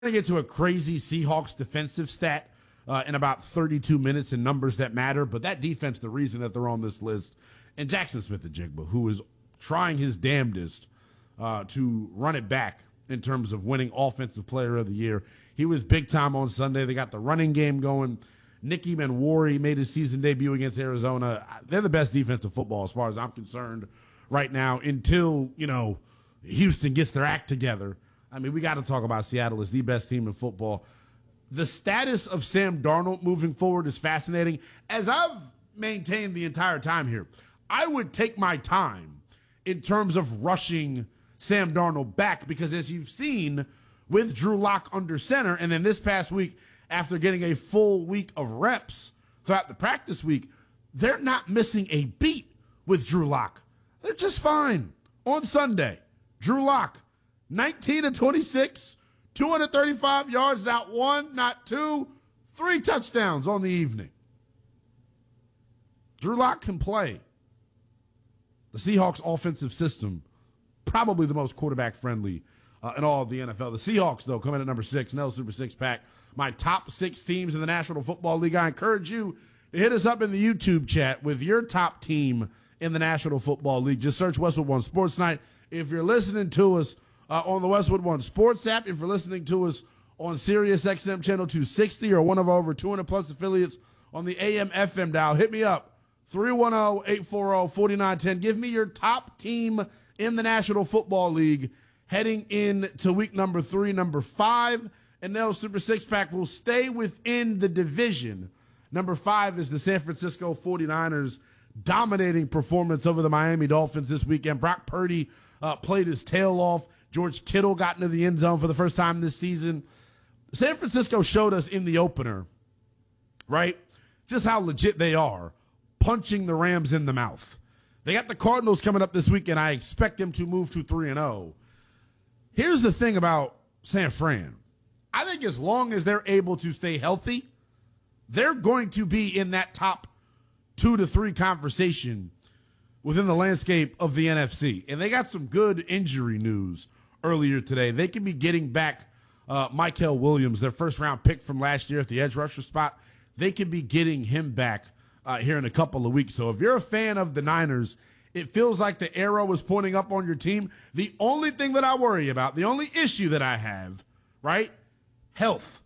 going to get to a crazy Seahawks defensive stat in about 32 minutes and numbers that matter, but that defense, the reason that they're on this list, and Jackson Smith-Njigba, who is trying his damnedest to run it back in terms of winning Offensive Player of the Year. He was big time on Sunday. They got the running game going. Nicky Manwari made his season debut against Arizona. They're the best defensive football as far as I'm concerned right now until, Houston gets their act together. I mean, we got to talk about Seattle as the best team in football. The status of Sam Darnold moving forward is fascinating. As I've maintained the entire time here, I would take my time in terms of rushing Sam Darnold back because, as you've seen with Drew Lock under center, and then this past week, after getting a full week of reps throughout the practice week, they're not missing a beat with Drew Lock. They're just fine. On Sunday, Drew Lock, 19-26, 235 yards, not one, not two, 3 touchdowns on the evening. Drew Lock can play. The Seahawks offensive system, probably the most quarterback-friendly in all of the NFL. The Seahawks, though, come in at number 6, Nell Super Six-Pack. My top 6 teams in the National Football League. I encourage you to hit us up in the YouTube chat with your top team in the National Football League. Just search Westwood One Sports Night. If you're listening to us on the Westwood One Sports app, if you're listening to us on Sirius XM Channel 260 or one of our over 200-plus affiliates on the AM/FM dial, hit me up, 310-840-4910. Give me your top team in the National Football League heading into week number 3, number 5. And Nell Super Six-Pack will stay within the division. Number 5 is the San Francisco 49ers dominating performance over the Miami Dolphins this weekend. Brock Purdy played his tail off. George Kittle got into the end zone for the first time this season. San Francisco showed us in the opener, right, just how legit they are, punching the Rams in the mouth. They got the Cardinals coming up this weekend. I expect them to move to 3-0. Here's the thing about San Fran. I think as long as they're able to stay healthy, they're going to be in that top 2 to 3 conversation within the landscape of the NFC. And they got some good injury news earlier today. They can be getting back Mykel Williams, their first-round pick from last year at the edge rusher spot. They can be getting him back here in a couple of weeks. So if you're a fan of the Niners, it feels like the arrow is pointing up on your team. The only thing that I worry about, the only issue that I have, right, health.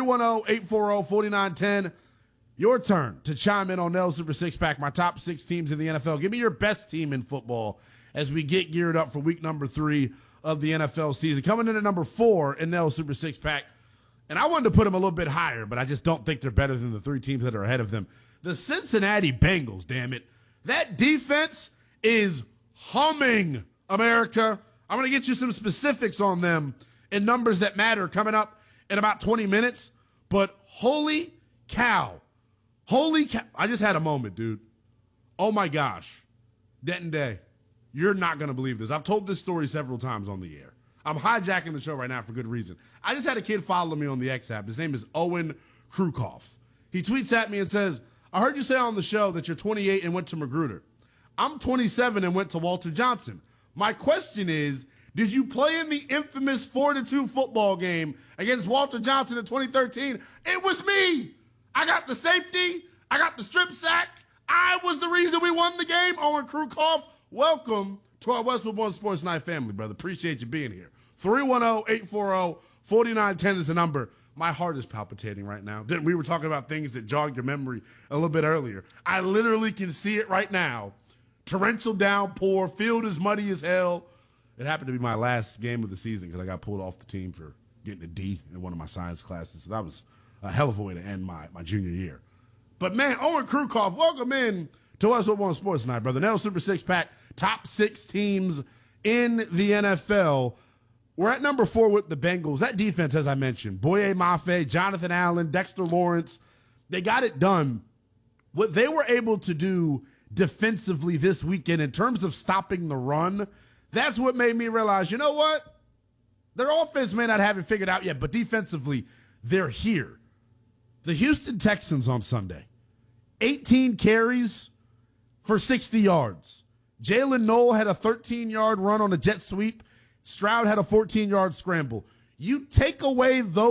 310-840-4910. Your turn to chime in on Nell Super Six-Pack, my top 6 teams in the NFL. Give me your best team in football as we get geared up for week number 3 of the NFL season. Coming in at number 4 in Nell Super Six-Pack, and I wanted to put them a little bit higher, but I just don't think they're better than the 3 teams that are ahead of them. The Cincinnati Bengals, damn it. That defense is humming, America. I'm going to get you some specifics on them and numbers that matter coming up in about 20 minutes. But holy cow. Holy cow. I just had a moment, dude. Oh, my gosh. Denton Day, you're not going to believe this. I've told this story several times on the air. I'm hijacking the show right now for good reason. I just had a kid follow me on the X app. His name is Owen Krukoff. He tweets at me and says, I heard you say on the show that you're 28 and went to Magruder. I'm 27 and went to Walter Johnson. My question is, did you play in the infamous 4-2 football game against Walter Johnson in 2013? It was me. I got the safety. I got the strip sack. I was the reason we won the game. Owen Krukoff, welcome to our Westwood One Sports Night family, brother. Appreciate you being here. 310-840-4910 is the number. My heart is palpitating right now. We were talking about things that jogged your memory a little bit earlier. I literally can see it right now. Torrential downpour, field is muddy as hell. It happened to be my last game of the season because I got pulled off the team for getting a D in one of my science classes. So that was a hell of a way to end my junior year. But, man, Owen Krukoff, welcome in to Westwood One Sports Night, brother. Now Super Six-Pack, top 6 teams in the NFL. We're at number 4 with the Bengals. That defense, as I mentioned, Boye Mafe, Jonathan Allen, Dexter Lawrence, they got it done. What they were able to do defensively this weekend in terms of stopping the run, that's what made me realize, you know what? Their offense may not have it figured out yet, but defensively, they're here. The Houston Texans on Sunday, 18 carries for 60 yards. Jalen Noel had a 13-yard run on a jet sweep. Stroud had a 14-yard scramble. You take away those